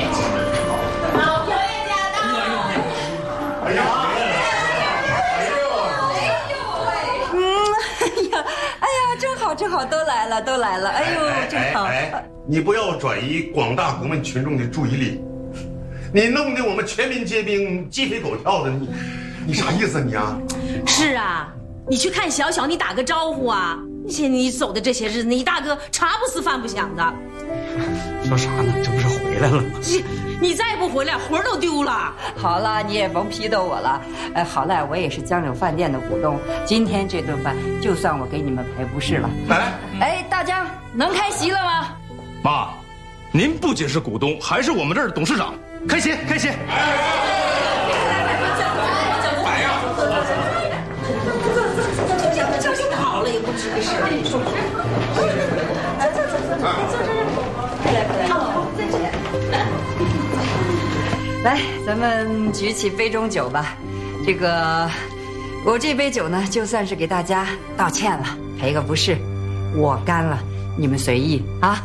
老婆家的。 哎呀， 哎呀，正好，都来了，哎呦，真好。 你不要转移广大国民群众的注意力，你弄得我们全民皆兵，鸡飞狗跳的，你啥意思你啊？ 是啊，你去看小小，你打个招呼啊！你走的这些日子，你大哥茶不思饭不想的。 说啥呢？这不是回来了吗？ 你再不回来，魂儿都丢了。 好了，你也甭批斗我了。好赖我也是江柳饭店的股东，今天这顿饭就算我给你们赔不是了。大江能开席了吗？ 妈，您不仅是股东，还是我们这儿的董事长。开席，开席。 好了也不知个事。 来，咱们举起杯中酒吧。我这杯酒呢，就算是给大家道歉了，赔个不是。我干了，你们随意啊。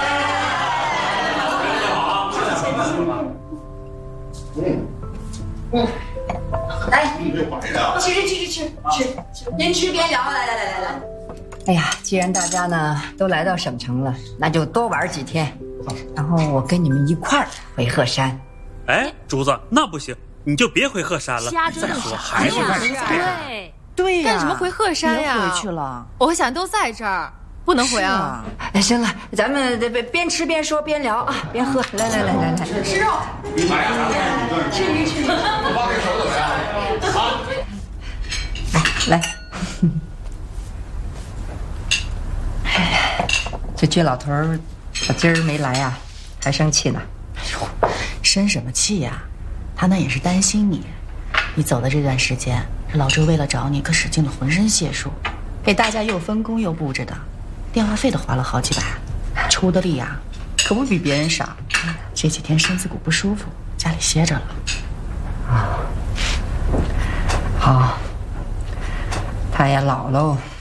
来，吃，边吃边聊，来。哎呀，既然大家呢都来到省城了，那就多玩几天，然后我跟你们一块儿回鹤山。 哎，竹子，那不行，你就别回鹤山了。再说孩子对呀， 干什么回鹤山呀？ 回去了， 我和想都在这儿，不能回啊。 行了，咱们边吃边说边聊啊，边喝。来，吃肉，吃鱼。 我爸这手怎么样？啊， 来。哎呀，这倔老头儿，我今儿没来啊，还生气呢。 生什么气呀？他那也是担心你。你走的这段时间，这老周为了找你，可使尽了浑身解数，给大家又分工又布置的，电话费都花了好几百，出的力呀，可不比别人少。这几天身子骨不舒服，家里歇着了。 好，他也老喽。